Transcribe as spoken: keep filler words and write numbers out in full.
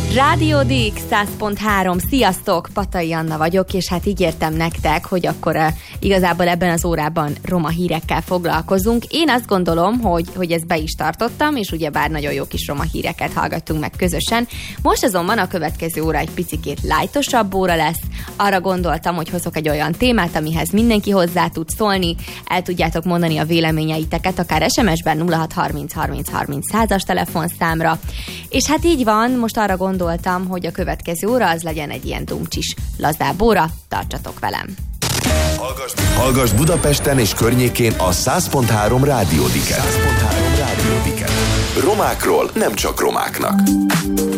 Rádió Dix száz pont három, sziasztok, Patai Anna vagyok, és hát ígértem nektek, hogy akkor uh, igazából ebben az órában roma hírekkel foglalkozunk. Én azt gondolom, hogy, hogy ezt be is tartottam, és ugyebár nagyon jó kis roma híreket hallgattunk meg közösen. Most azonban a következő óra egy picikét lightosabb óra lesz. Arra gondoltam, hogy hozok egy olyan témát, amihez mindenki hozzá tud szólni, el tudjátok mondani a véleményeiteket, akár es em es-ben nulla hat harminc harminc harminc százas telefonszámra. És hát így van, most arra gondoltam, hogy a következő óra az legyen egy ilyen dumcsis, lazább óra, tartsatok velem! Hallgasd, hallgasd Budapesten és környékén a száz pont három Rádió Diket. Romákról nem csak romáknak.